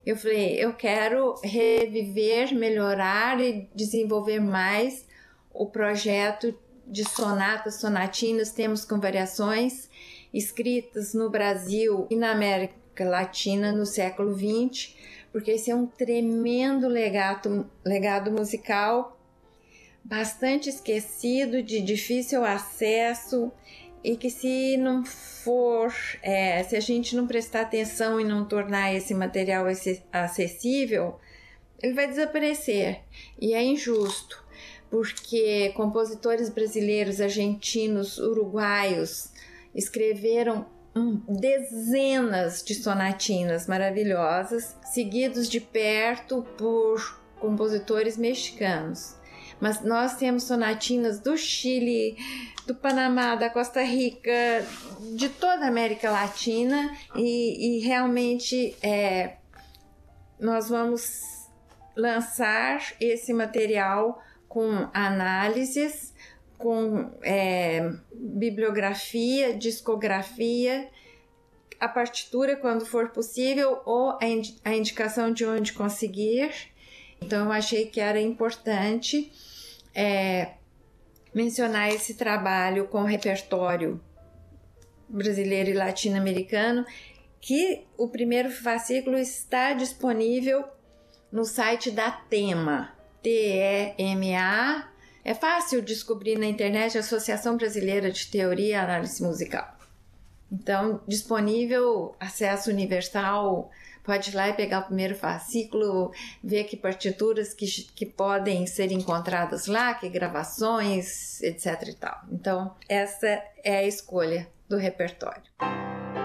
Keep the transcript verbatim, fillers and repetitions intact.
Eu falei, eu quero reviver, melhorar e desenvolver mais o projeto de sonatas, sonatinas, temas com variações, escritas no Brasil e na América Latina no século vinte, porque esse é um tremendo legado, legado musical, bastante esquecido, de difícil acesso, e que se não for, é, se a gente não prestar atenção e não tornar esse material acessível, ele vai desaparecer. E é injusto, porque compositores brasileiros, argentinos, uruguaios escreveram hum, dezenas de sonatinas maravilhosas, seguidos de perto por compositores mexicanos. Mas nós temos sonatinas do Chile, do Panamá, da Costa Rica, de toda a América Latina, e, e realmente é, nós vamos lançar esse material com análises, com é, bibliografia, discografia, a partitura quando for possível, ou a, indi- a indicação de onde conseguir. Então eu achei que era importante É, mencionar esse trabalho com o repertório brasileiro e latino-americano, que o primeiro fascículo está disponível no site da Tema, T E M A. É fácil descobrir na internet, Associação Brasileira de Teoria e Análise Musical. Então, disponível, acesso universal. Pode ir lá e pegar o primeiro fascículo, ver que partituras que, que podem ser encontradas lá, que gravações, etc e tal. Então, essa é a escolha do repertório.